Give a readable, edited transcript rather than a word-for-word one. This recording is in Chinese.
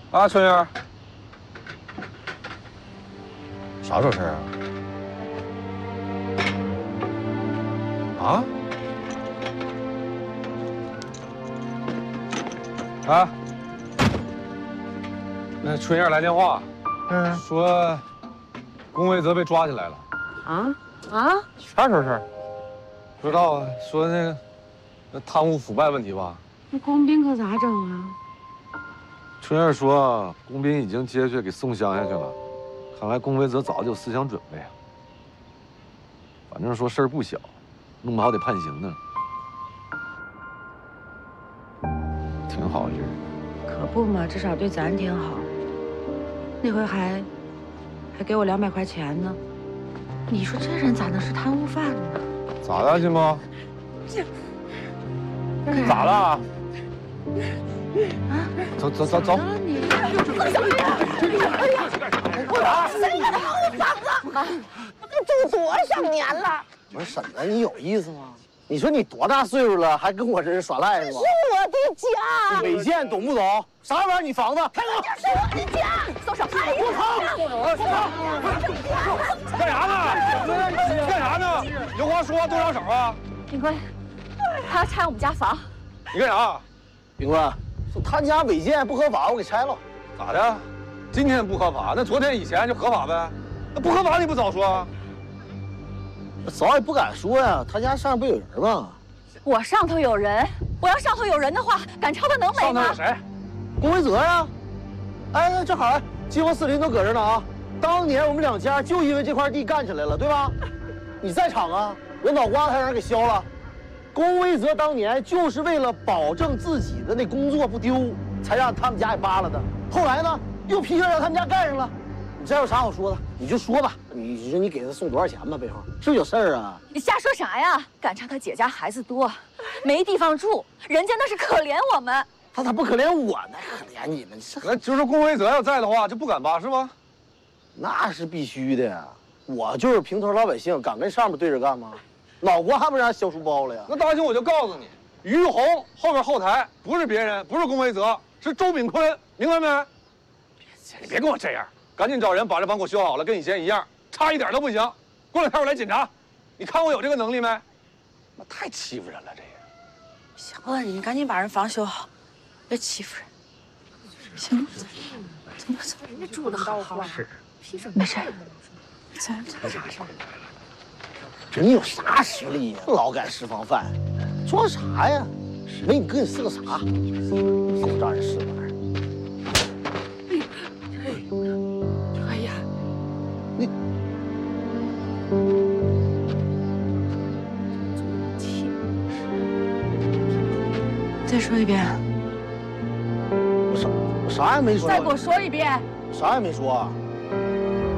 啊，春燕， 啥时候事儿啊？ 啊？那春燕来电话，说龚维泽被抓起来了。啥时候事儿？不知道啊，说那贪污腐败问题吧。 那龚斌可咋整啊？ 春燕说，龚斌已经接去给送乡下去了，看来龚维泽早就有思想准备啊。反正说事儿不小，弄不好得判刑呢。挺好这人。 可不嘛，至少对咱挺好。那回还给我200块钱呢。你说这人咋能是贪污犯呢？ 咋的，金毛？咋了？啊？走。 你住多少年了？ 不是婶子，你有意思吗？你说你多大岁数了，还跟我这是耍赖是吧？ 是我的家， 违建懂不懂？啥玩意儿？你房子？ 这是我的家，松手！我干啥呢？干啥呢？有话说话多长手啊？ 炳坤，他要拆我们家房。 你干啥？ 炳坤，说他家违建不合法，我给拆了。 咋的？今天不合法，那昨天以前就合法呗？那不合法你不早说啊？ 早也不敢说呀，他家上面不有人吗？ 我上头有人，我要上头有人的话，赶超他能没吗？ 上头有谁？ 龚维泽呀。哎，那正好，金黄四邻都搁这呢啊。当年我们2家就因为这块地干起来了，对吧？你在场啊，我脑瓜子还让人给削了。龚维泽当年就是为了保证自己的那工作不丢，才让他们家给扒了的。后来呢，又批评让他们家干上了。你再有啥好说的，你就说吧。你说你给他送多少钱吧？背后是不是有事儿啊？ 你瞎说啥呀？赶超他姐家孩子多，没地方住，人家那是可怜我们。 他咋不可怜我呢？可怜你们。 那就是龚维泽要在的话，就不敢扒是吧？ 那是必须的呀。我就是平头老百姓，敢跟上面对着干吗？脑瓜还不让削书包了呀？ 那大兄，我就告诉你，于红后边后台不是别人，不是龚维泽，是周炳坤，明白没？你别跟我这样，赶紧找人把这房给我修好了，跟以前一样，差一点都不行。过2天我来检查，你看我有这个能力没？那太欺负人了，这也。 行了，你赶紧把人房修好，别欺负人。行，走，人家住的好好的，没事。咱啥事？ 你有啥实力呀？老敢释放饭，装啥呀？没你哥你是个啥？狗仗人势玩意儿。 哎呀， 你再说一遍。 我啥也没说。 再给我说一遍。 啥也没说啊。